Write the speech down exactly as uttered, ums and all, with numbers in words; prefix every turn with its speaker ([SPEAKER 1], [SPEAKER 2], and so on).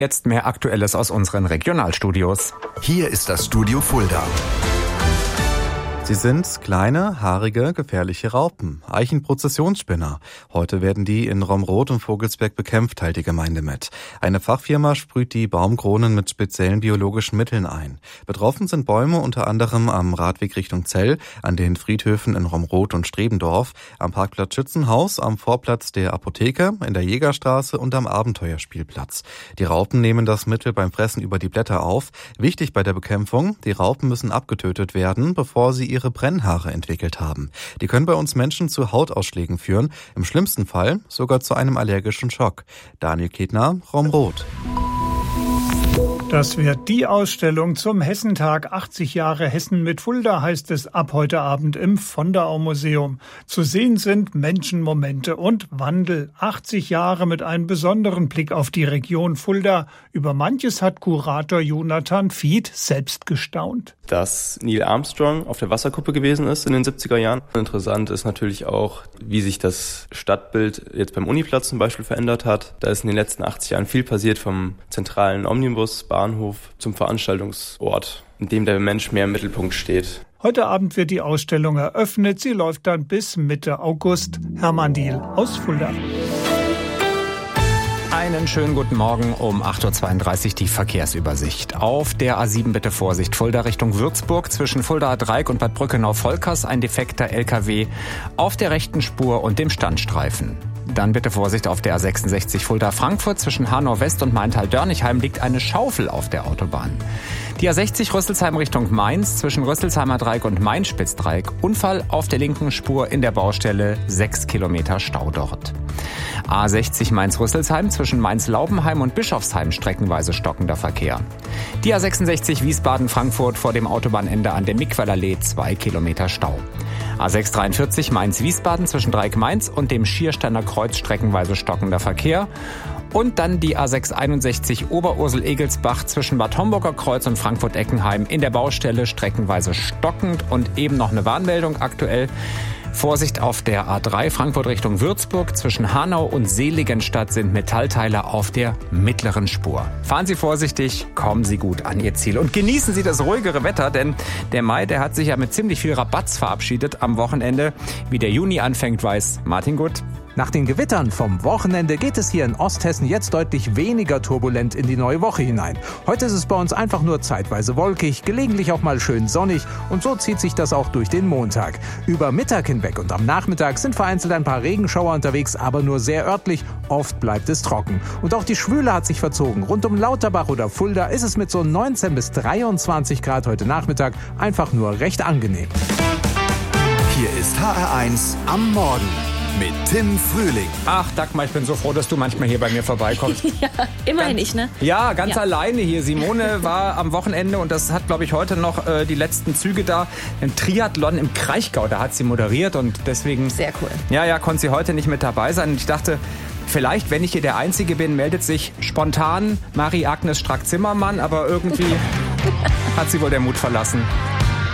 [SPEAKER 1] Jetzt mehr Aktuelles aus unseren Regionalstudios.
[SPEAKER 2] Hier ist das Studio Fulda.
[SPEAKER 3] Sie sind kleine, haarige, gefährliche Raupen, Eichenprozessionsspinner. Heute werden die in Romrod und Vogelsberg bekämpft, teilt die Gemeinde mit. Eine Fachfirma sprüht die Baumkronen mit speziellen biologischen Mitteln ein. Betroffen sind Bäume unter anderem am Radweg Richtung Zell, an den Friedhöfen in Romrod und Strebendorf, am Parkplatz Schützenhaus, am Vorplatz der Apotheke, in der Jägerstraße und am Abenteuerspielplatz. Die Raupen nehmen das Mittel beim Fressen über die Blätter auf. Wichtig bei der Bekämpfung, die Raupen müssen abgetötet werden, bevor sie ihre Brennhaare entwickelt haben. Die können bei uns Menschen zu Hautausschlägen führen, im schlimmsten Fall sogar zu einem allergischen Schock. Daniel Ketner, Romrod.
[SPEAKER 4] Das wird die Ausstellung zum Hessentag achtzig Jahre Hessen mit Fulda, heißt es ab heute Abend im Vonderau-Museum. Zu sehen sind Menschen, Momente und Wandel. achtzig Jahre mit einem besonderen Blick auf die Region Fulda. Über manches hat Kurator Jonathan Fied selbst gestaunt.
[SPEAKER 5] Dass Neil Armstrong auf der Wasserkuppe gewesen ist in den siebziger Jahren. Interessant ist natürlich auch, wie sich das Stadtbild jetzt beim Uniplatz zum Beispiel verändert hat. Da ist in den letzten achtzig Jahren viel passiert, vom zentralen Omnibus, Bahnhof zum Veranstaltungsort, in dem der Mensch mehr im Mittelpunkt steht.
[SPEAKER 4] Heute Abend wird die Ausstellung eröffnet. Sie läuft dann bis Mitte August. Hermann Diehl aus Fulda.
[SPEAKER 1] Einen schönen guten Morgen um acht Uhr zweiunddreißig die Verkehrsübersicht. Auf der A sieben bitte Vorsicht, Fulda Richtung Würzburg zwischen Fuldaer Dreieck und Bad Brückenau-Volkers ein defekter L K W auf der rechten Spur und dem Standstreifen. Dann bitte Vorsicht auf der A sechsundsechzig Fulda-Frankfurt zwischen Hanau-West und Maintal-Dörnigheim liegt eine Schaufel auf der Autobahn. Die A sechzig Rüsselsheim Richtung Mainz zwischen Rüsselsheimer Dreieck und Main-Spitzdreieck. Unfall auf der linken Spur in der Baustelle, sechs Kilometer Stau dort. A sechzig Mainz-Rüsselsheim zwischen Mainz-Laubenheim und Bischofsheim streckenweise stockender Verkehr. Die A sechsundsechzig Wiesbaden-Frankfurt vor dem Autobahnende an der Miquellallee, zwei Kilometer Stau. A sechshundertdreiundvierzig Mainz-Wiesbaden zwischen Dreieck-Mainz und dem Schiersteiner Kreuz streckenweise stockender Verkehr. Und dann die A sechshunderteinundsechzig Oberursel-Egelsbach zwischen Bad Homburger Kreuz und Frankfurt-Eckenheim in der Baustelle streckenweise stockend und eben noch eine Warnmeldung aktuell. Vorsicht auf der A drei Frankfurt Richtung Würzburg zwischen Hanau und Seligenstadt sind Metallteile auf der mittleren Spur. Fahren Sie vorsichtig, kommen Sie gut an Ihr Ziel und genießen Sie das ruhigere Wetter, denn der Mai, der hat sich ja mit ziemlich viel Rabatz verabschiedet am Wochenende. Wie der Juni anfängt, weiß Martin Gut.
[SPEAKER 6] Nach den Gewittern vom Wochenende geht es hier in Osthessen jetzt deutlich weniger turbulent in die neue Woche hinein. Heute ist es bei uns einfach nur zeitweise wolkig, gelegentlich auch mal schön sonnig und so zieht sich das auch durch den Montag. Über Mittag hinweg und am Nachmittag sind vereinzelt ein paar Regenschauer unterwegs, aber nur sehr örtlich. Oft bleibt es trocken. Und auch die Schwüle hat sich verzogen. Rund um Lauterbach oder Fulda ist es mit so neunzehn bis dreiundzwanzig Grad heute Nachmittag einfach nur recht angenehm.
[SPEAKER 2] Hier ist H R eins am Morgen mit Tim Frühling.
[SPEAKER 1] Ach, Dagmar, ich bin so froh, dass du manchmal hier bei mir vorbeikommst.
[SPEAKER 7] Ja, immerhin
[SPEAKER 1] ganz,
[SPEAKER 7] ich, ne?
[SPEAKER 1] Ja, ganz
[SPEAKER 7] ja.
[SPEAKER 1] alleine hier. Simone war am Wochenende und das hat, glaube ich, heute noch äh, die letzten Züge da. Ein Triathlon im Kraichgau, da hat sie moderiert und deswegen...
[SPEAKER 7] Sehr cool.
[SPEAKER 1] Ja, ja, konnte sie heute nicht mit dabei sein. Und ich dachte, vielleicht, wenn ich hier der Einzige bin, meldet sich spontan Marie-Agnes Strack-Zimmermann, aber irgendwie hat sie wohl der Mut verlassen.